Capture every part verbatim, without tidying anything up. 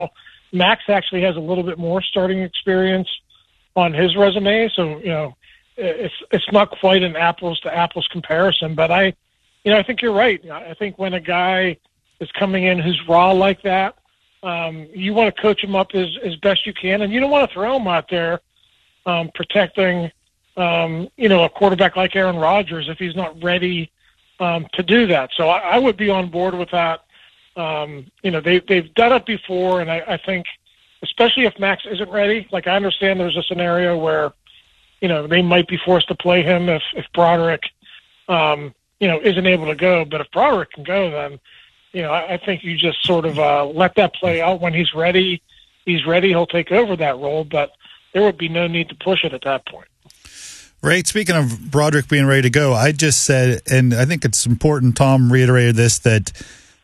Max actually has a little bit more starting experience on his resume, so you know it's it's not quite an apples to apples comparison. But I, you know, I think you're right. I think when a guy is coming in who's raw like that, um, you want to coach him up as as best you can, and you don't want to throw him out there um, protecting, um, you know, a quarterback like Aaron Rodgers if he's not ready um, to do that. So I, I would be on board with that. Um, you know, they, they've done it before, and I, I think, especially if Max isn't ready, like I understand there's a scenario where, you know, they might be forced to play him if, if Broderick, um, you know, isn't able to go. But if Broderick can go, then, you know, I, I think you just sort of uh, let that play out. When he's ready, he's ready, he'll take over that role, but there would be no need to push it at that point. Ray, speaking of Broderick being ready to go, I just said, and I think it's important, Tom reiterated this, that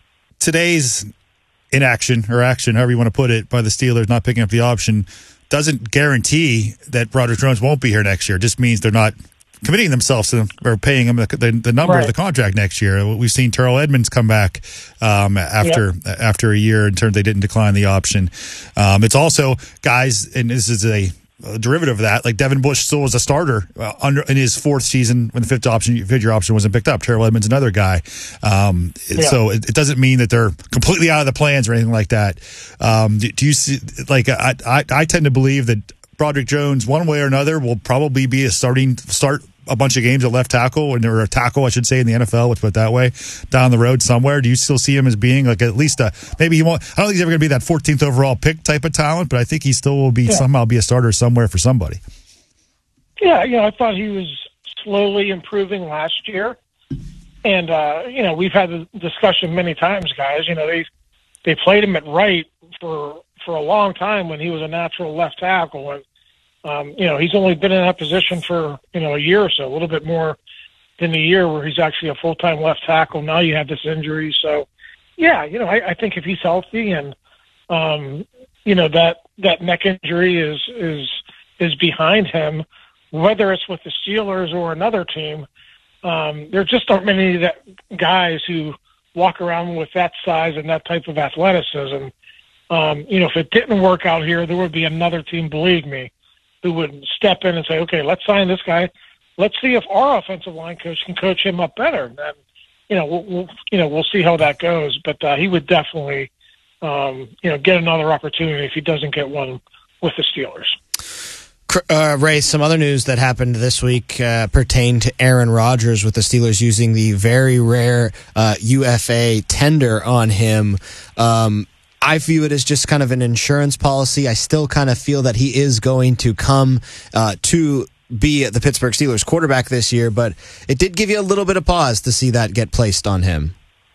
today's inaction or action, however you want to put it, by the Steelers not picking up the option doesn't guarantee that Broderick Jones won't be here next year. It just means they're not committing themselves to them or paying him the, the, the number right. of the contract next year. We've seen Terrell Edmonds come back um, after yep. after a year in terms they didn't decline the option. Um, it's also guys, and this is a A derivative of that, like Devin Bush still was a starter uh, under in his fourth season when the fifth option, fifth year option wasn't picked up. Terrell Edmonds, another guy. Um, yeah. So it, it doesn't mean that they're completely out of the plans or anything like that. Um, do, do you see? Like I, I, I tend to believe that Broderick Jones, one way or another, will probably be a starting start a bunch of games at left tackle, or a tackle, I should say, in the N F L, let's put it that way, down the road somewhere. Do you still see him as being like at least a, maybe he won't, I don't think he's ever going to be that fourteenth overall pick type of talent, but I think he still will be yeah. somehow be a starter somewhere for somebody. Yeah, you know, I thought he was slowly improving last year. And, uh, you know, we've had the discussion many times, guys. You know, they they played him at right for for a long time when he was a natural left tackle. And, Um, you know, he's only been in that position for, you know, a year or so, a little bit more than a year where he's actually a full-time left tackle. Now you have this injury. So, yeah, you know, I, I think if he's healthy and, um, you know, that, that neck injury is, is, is behind him, whether it's with the Steelers or another team, um, there just aren't many that guys who walk around with that size and that type of athleticism. Um, you know, if it didn't work out here, there would be another team, believe me, who would step in and say, okay, let's sign this guy. Let's see if our offensive line coach can coach him up better. And then, you know, we'll, we'll you know, we'll see how that goes. But uh, he would definitely, um, you know, get another opportunity if he doesn't get one with the Steelers. Uh, Ray, some other news that happened this week uh, pertained to Aaron Rodgers, with the Steelers using the very rare uh, U F A tender on him. Um, I view it as just kind of an insurance policy. I still kind of feel that he is going to come uh, to be the Pittsburgh Steelers quarterback this year, but it did give you a little bit of pause to see that get placed on him.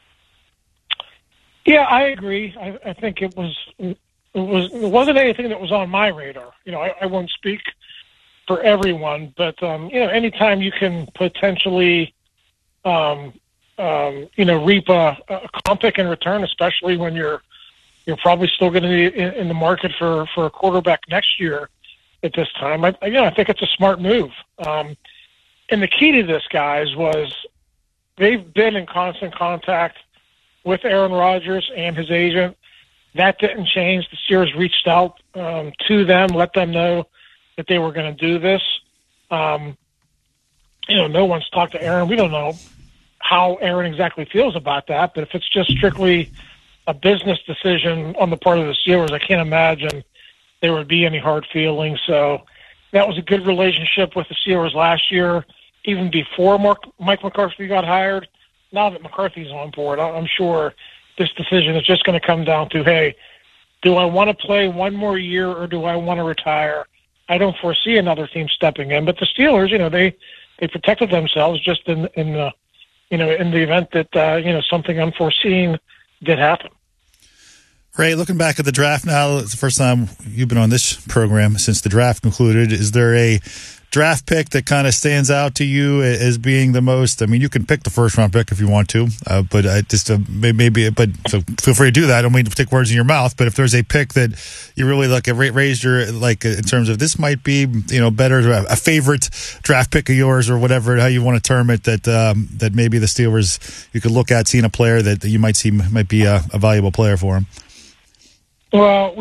Yeah, I agree. I, I think it was it was it wasn't anything that was on my radar. You know, I, I won't speak for everyone, but um, you know, anytime you can potentially, um, um, you know, reap a, a comp pick in return, especially when you're You're probably still going to be in, in the market for, for a quarterback next year at this time. I, you know, I think it's a smart move. Um, and the key to this, guys, was they've been in constant contact with Aaron Rodgers and his agent. That didn't change. The Steelers reached out um, to them, let them know that they were going to do this. Um, you know, no one's talked to Aaron. We don't know how Aaron exactly feels about that, but if it's just strictly a business decision on the part of the Steelers, I can't imagine there would be any hard feelings. So that was a good relationship with the Steelers last year, even before Mark, Mike McCarthy got hired. Now that McCarthy's on board, I'm sure this decision is just going to come down to, hey, do I want to play one more year or do I want to retire? I don't foresee another team stepping in, but the Steelers, you know, they, they protected themselves just in, in the, you know, in the event that, uh, you know, something unforeseen did happen. Ray, looking back at the draft now, it's the first time you've been on this program since the draft concluded. Is there a draft pick that kind of stands out to you as being the most? I mean, you can pick the first round pick if you want to, uh, but I just uh, maybe. But so feel free to do that. I don't mean to take words in your mouth, but if there's a pick that you really like, raised your like in terms of this might be, you know, better, a favorite draft pick of yours or whatever, how you want to term it, that um, that maybe the Steelers you could look at seeing a player that you might see might be a, a valuable player for them. Well,